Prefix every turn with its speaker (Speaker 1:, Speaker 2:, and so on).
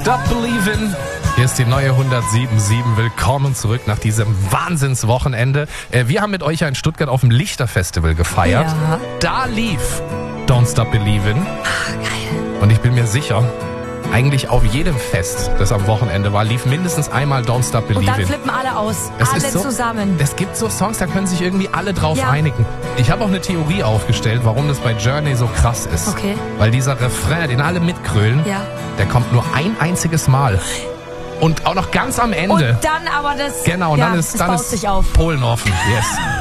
Speaker 1: Stop Believin'. Hier ist die neue 107.7. Willkommen zurück nach diesem Wahnsinnswochenende. Wir haben mit euch ja in Stuttgart auf dem Lichterfestival gefeiert.
Speaker 2: Ja.
Speaker 1: Da lief Don't Stop Believin'.
Speaker 2: Geil.
Speaker 1: Und ich bin mir sicher, eigentlich auf jedem Fest, das am Wochenende war, lief mindestens einmal Don't Stop
Speaker 2: Und dann
Speaker 1: Believin'.
Speaker 2: flippen alle aus.
Speaker 1: Es
Speaker 2: Alle
Speaker 1: ist so,
Speaker 2: zusammen.
Speaker 1: Es gibt so Songs, da können sich irgendwie alle drauf
Speaker 2: Ja.
Speaker 1: einigen. Ich habe auch eine Theorie aufgestellt, warum das bei Journey so krass ist.
Speaker 2: Okay.
Speaker 1: Weil dieser Refrain, den alle mitgrölen,
Speaker 2: Ja.
Speaker 1: der kommt nur ein einziges Mal. Und auch noch ganz am Ende.
Speaker 2: Und dann aber das...
Speaker 1: Genau, und
Speaker 2: ja,
Speaker 1: dann ist
Speaker 2: das baut sich auf.
Speaker 1: Polen offen. Yes.